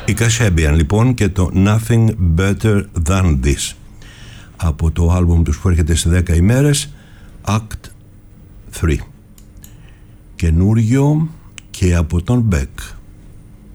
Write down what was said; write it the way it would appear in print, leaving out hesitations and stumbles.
Η Kasabian λοιπόν και το Nothing Better Than This από το άλμπουμ τους που έρχεται σε 10 ημέρες, Act 3, καινούριο και από τον Beck.